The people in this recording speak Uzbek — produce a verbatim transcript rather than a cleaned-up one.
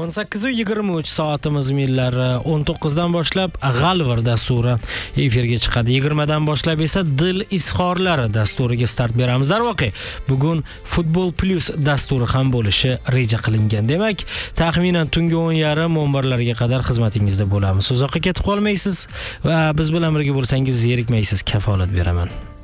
o'n sakkiz yigirma uch soatimiz millari o'n to'qqizdan boshlab G'alvir dasturi efirga chiqadi. yigirmadan boshlab esa Dil izhorlari dasturiga start beramiz. Darvoqe, bugun Futbol Plus dasturi ham bo'lishi reja qilingan. Demak, taxminan tungi o'n yarim o'n birlarga qadar xizmatingizda bo'lamiz. Uzoqqa ketib qolmaysiz va biz bilan birga bo'lsangiz zerikmaysiz, kafolat beraman.